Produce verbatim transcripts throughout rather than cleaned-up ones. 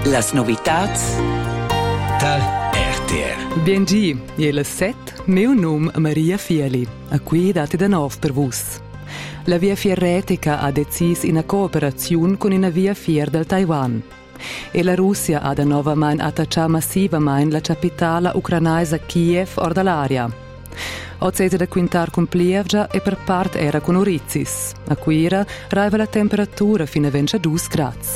Las novitats tal R T R. Biengi, e le set, meu nome Maria Fieli, a qui date da nov per vus. La via fierretica ha decis in cooperazione con una via fier del Taiwan. E la Russia ha da nova main attacciato massivamente la capitale ucrainaisa Kiev or dall'aria. Ozzese da quintar con Plievgia e per part era con Urizis. A quira raiva la temperatura fino a ventidue gradi.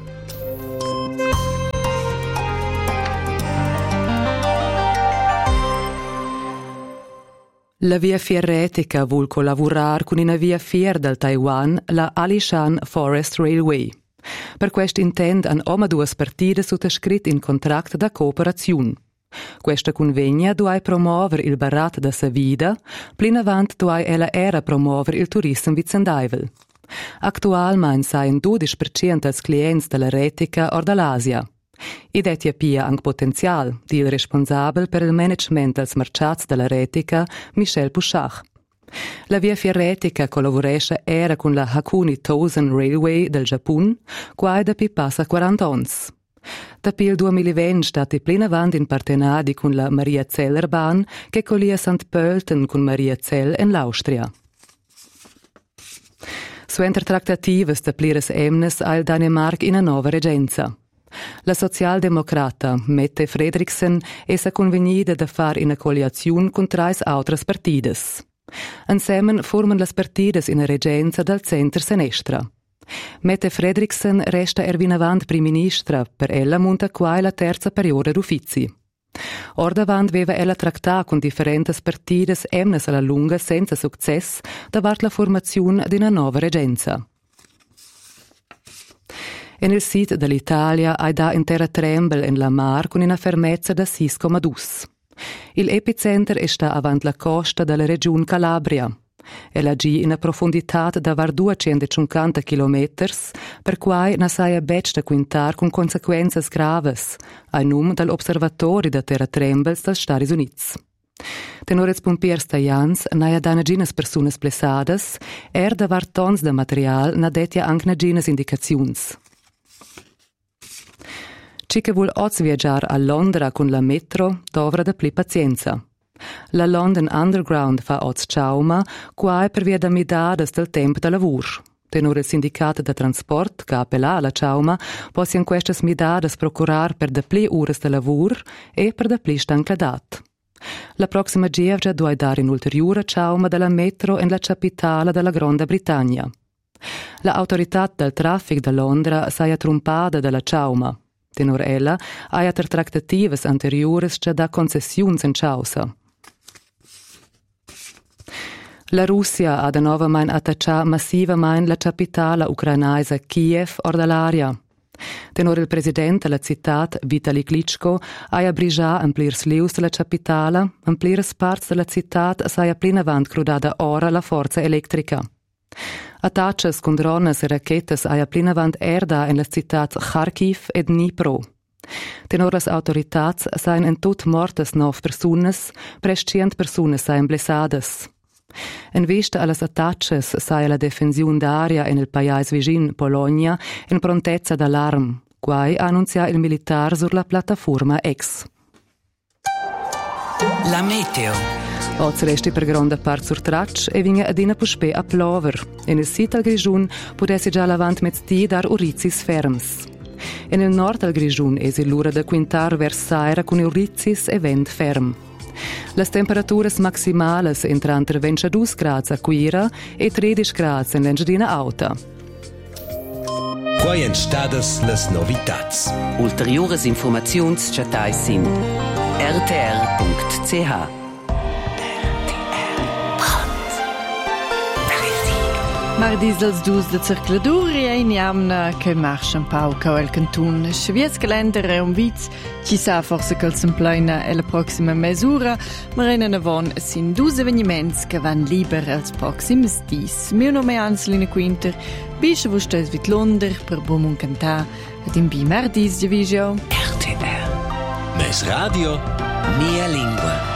La via fierretica vuol collaborare con una via fier del Taiwan, la Alishan Forest Railway. Per questo intend han oma duas partite sottoscrit in contract da cooperazione. Questa convegna duai promuovere il barat da sa vida, plin avant duai ella era promuovere il turismo vicendaivel. Actualmente sain dodici per cento als clients della retica or dall'Asia. Ed è pia anche potenzial, di il responsabile per il management dels mercats della retica, Michel Pouchach. La via fierretica collaboresce era con la Hakuni Tosen Railway del Giappun, qua da pi passa quaranta anni. Da pi il duemilaventi stati plena avanti in partenari con la Maria Zeller Bahn, che collia Sant Pölten con Maria Zell in l'Austria. Su enter trattatives da plires emnes al Danimark in una nuova regenza. La socialdemocrata Mette Frederiksen è sa convenida da far in coalizione con tre altre partides. Insieme formano le partides in regenza del centro-sinistra. Mette Frederiksen resta ervinavant prim ministra, per ella monta qua la terza periodo d'uffizi. Or davant veva ella trattà con differenti partides emnes alla lunga senza successo davart la formazione di una nuova regenza. E nel sito dell'Italia hai da in terra trembel in la mar con una fermezza da sei virgola due. Il epicenter è sta avanti la costa della regione Calabria. Ella agì in una profondità da var duecentocinquanta chilometri, per cui non sai a bec da quintar con conseguenze graves, a nome dall'Observatorio da terra trembels dels Stati Uniti. Tenores pompiers taians n'ha da naginas personas blessadas, er da var tons de material na detia anche naginas indicazions. Ci che vuol oz viaggiare a Londra con la metro dovra da pli pazienza. La London Underground fa oz ciauma, qua è per via da midadas del tempo da lavoro. Tenore il sindicato da trasport, che appella la ciauma, possian queste midadas procurar per da pli ore da lavoro e per da pli stancladat. La prossima gievgia due dare in ulteriore ciauma della metro in la capitale della Grande Britannia. La autorità del traffico da Londra s'ha trumpata della ciauma. Tenor ella ha altre trattatives anteriores già da concessiuns in causa. La Russia ha da novamente attacciato massivamente la capitale ucrainaisa Kiev or dall'aria. Tenor il presidente della città, Vitali Klitschko, ha abbrigiato amplirs lius della capitale, amplirs parts della città s'ha appena avanti crudata ora la forza elettrica. Attacces con drones e rachetes ha appena avanti erda in la città Kharkiv e Dnipro. Tenor las autoritats sain in tot mortes nov persones, prescient persones sain blessadas. In vista allas attacces sai la defensione d'aria in il paese vicin Polonia in prontezza d'allarm, quai annunzia il militar sur la piattaforma X. La meteo. Oz resti per grande part sur traccia e vinga adina puspe a plover. In il sito al Grigiun potessi già l'avant mezz'dì dar urizis ferms. In il nord al Grigiun esi l'ura da quintar vers saira con urizis e vent ferm. Las temperaturas maximales entran entre ventidue gradi a Quira e tredici gradi in l'Engiadina Alta. Quai en stadas las novitats. Ulteriores informaziuns chatais in r t r punct c h. Mardis dels dus de circladuri e iniamna che marchan pau ca el cantun. Schviez calender e un viz, ci sa forse che s'empleina e la proxima mesura, ma rena navon sin dus eveniments che van liber als proximes dis. Mio nome è Anselina Quinter, bisce vostes vit Londer per buon cantà, ed in bi mardis de visio. R T R. Mes radio. Mia lingua.